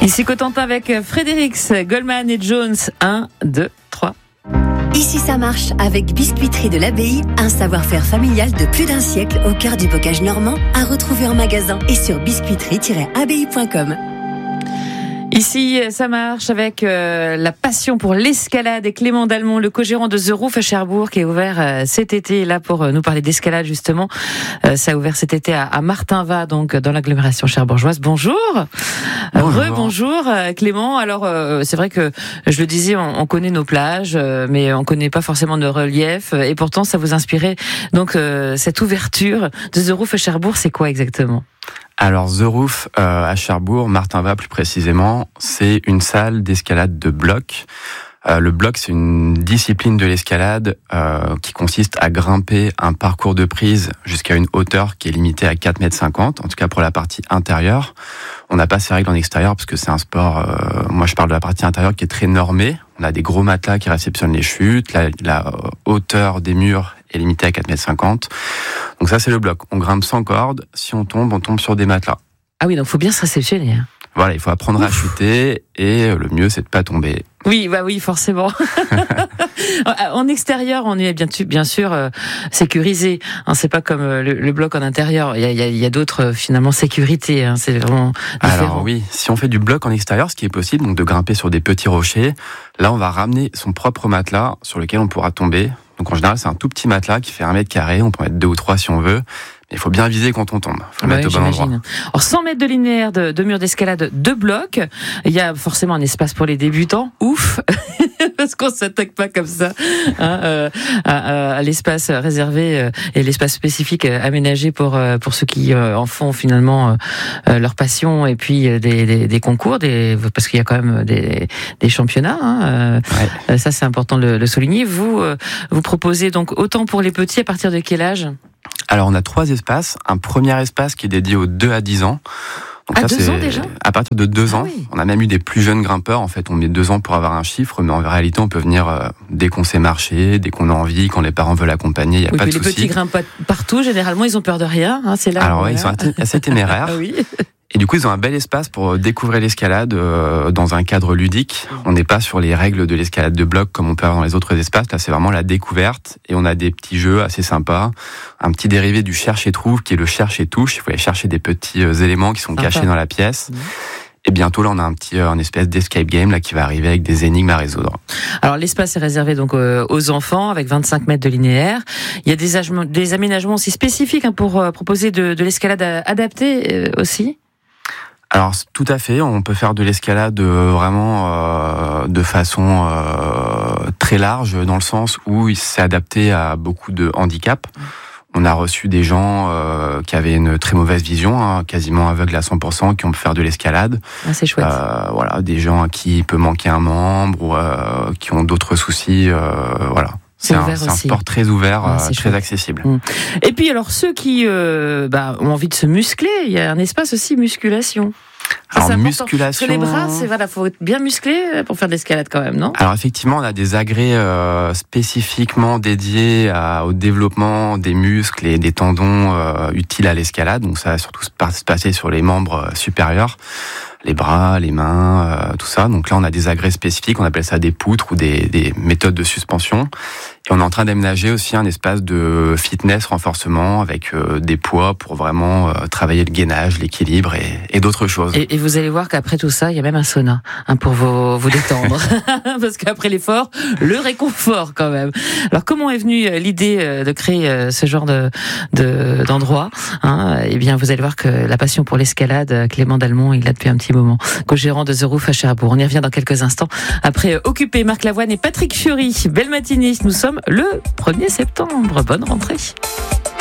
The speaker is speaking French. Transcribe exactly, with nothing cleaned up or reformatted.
Ici Cotentin avec Frédérix, Goldman et Jones. un, deux, trois. Ici ça marche avec Biscuiterie de l'Abbaye, un savoir-faire familial de plus d'un siècle au cœur du bocage normand, à retrouver en magasin et sur biscuiterie tiret abbaye point com. Ici, ça marche avec euh, la passion pour l'escalade et Clément Dalmont, le co-gérant de The Roof à Cherbourg, qui est ouvert euh, cet été, là pour euh, nous parler d'escalade justement. Euh, ça a ouvert cet été à, à Martinvat, donc dans l'agglomération cherbourgeoise. Bonjour. Bonjour. Re-bonjour euh, Clément. Alors euh, c'est vrai que je le disais, on, on connaît nos plages, euh, mais on connaît pas forcément nos reliefs. Et pourtant, ça vous inspirait donc euh, cette ouverture de The Roof à Cherbourg. C'est quoi exactement ? Alors The Roof euh, à Cherbourg, Martinvat plus précisément, c'est une salle d'escalade de bloc. Euh, le bloc, c'est une discipline de l'escalade euh, qui consiste à grimper un parcours de prise jusqu'à une hauteur qui est limitée à quatre mètres cinquante, en tout cas pour la partie intérieure. On n'a pas ces règles en extérieur parce que c'est un sport, euh, moi je parle de la partie intérieure qui est très normée. On a des gros matelas qui réceptionnent les chutes, la, la hauteur des murs est limitée à quatre mètres cinquante. Donc ça c'est le bloc, on grimpe sans corde, si on tombe, on tombe sur des matelas. Ah oui, donc faut bien se réceptionner. Hein. Voilà, il faut apprendre Ouf. à chuter et le mieux c'est de pas tomber. Oui, bah oui, forcément. En extérieur, on est bien, bien sûr euh, sécurisé. Hein, c'est pas comme le, le bloc en intérieur. Il y a, il y a, il y a d'autres euh, finalement sécurités. Hein, c'est vraiment différent. Alors oui, si on fait du bloc en extérieur, ce qui est possible, donc de grimper sur des petits rochers, là on va ramener son propre matelas sur lequel on pourra tomber. Donc en général, c'est un tout petit matelas qui fait un mètre carré. On peut mettre deux ou trois si on veut. Mais il faut bien viser quand on tombe. Il faut le ouais, mettre au bon endroit. Alors cent mètres de linéaire de, de mur d'escalade de blocs. Il y a forcément un espace pour les débutants. Ouf, parce qu'on s'attaque pas comme ça hein, euh, à, à l'espace réservé euh, et l'espace spécifique euh, aménagé pour euh, pour ceux qui euh, en font finalement euh, leur passion et puis euh, des, des, des concours, des parce qu'il y a quand même des, des championnats. Hein, euh, ouais. Ça c'est important de le, le souligner. Vous euh, vous proposez donc autant pour les petits à partir de quel âge ? Alors on a trois espaces. Un premier espace qui est dédié aux deux à dix ans. Donc à ça, deux c'est ans déjà ? À partir de deux ah ans. Oui. On a même eu des plus jeunes grimpeurs. En fait, on met deux ans pour avoir un chiffre, mais en réalité, on peut venir euh, dès qu'on sait marcher, dès qu'on a envie, quand les parents veulent accompagner, il n'y a oui, pas de souci. Les petits grimpent partout. Généralement, ils ont peur de rien. Hein, c'est là. Alors ouais, voilà. ils sont assez téméraires. oui. Et du coup, ils ont un bel espace pour découvrir l'escalade euh, dans un cadre ludique. On n'est pas sur les règles de l'escalade de bloc comme on peut avoir dans les autres espaces. Là, c'est vraiment la découverte. Et on a des petits jeux assez sympas. Un petit dérivé du cherche et trouve, qui est le cherche et touche. Il faut aller chercher des petits euh, éléments qui sont Sympa. cachés dans la pièce. Mmh. Et bientôt, là, on a un petit, euh, un espèce d'escape game là qui va arriver avec des énigmes à résoudre. Alors, l'espace est réservé donc euh, aux enfants avec vingt-cinq mètres de linéaire. Il y a des, ag- des aménagements aussi spécifiques hein, pour euh, proposer de, de l'escalade adaptée euh, aussi. Alors tout à fait, on peut faire de l'escalade vraiment euh, de façon euh, très large dans le sens où il s'est adapté à beaucoup de handicaps. On a reçu des gens euh, qui avaient une très mauvaise vision, hein, quasiment aveugles à cent pour cent, qui ont pu faire de l'escalade. Ah, c'est chouette. Euh, voilà, des gens à qui il peut manquer un membre ou euh, qui ont d'autres soucis, euh, voilà. C'est, un, c'est un sport très ouvert, ouais, euh, très chouette. accessible. Mmh. Et puis alors ceux qui euh, bah, ont envie de se muscler, il y a un espace aussi musculation. Ça, alors c'est musculation. Parce que les bras, c'est voilà, faut être bien musclé pour faire de l'escalade quand même, non ? Alors effectivement, on a des agrès euh, spécifiquement dédiés à, au développement des muscles et des tendons euh, utiles à l'escalade. Donc ça va surtout se passer sur les membres supérieurs, les bras, les mains, euh, tout ça. Donc là, on a des agrès spécifiques. On appelle ça des poutres ou des, des méthodes de suspension. Et on est en train d'aménager aussi un espace de fitness renforcement avec euh, des poids pour vraiment euh, travailler le gainage, l'équilibre et, et d'autres choses. Et, et vous allez voir qu'après tout ça, il y a même un sauna hein, pour vous, vous détendre. Parce qu'après l'effort, le réconfort quand même. Alors comment est venue l'idée de créer ce genre de, de, d'endroit hein ? Eh bien, vous allez voir que la passion pour l'escalade, Clément Dalmont, il l'a depuis un petit moment. Co-gérant de The Roof à Cherbourg. On y revient dans quelques instants. Après Occupé, Marc Lavoine et Patrick Fiori. Belle matinée. Nous sommes le premier septembre. Bonne rentrée.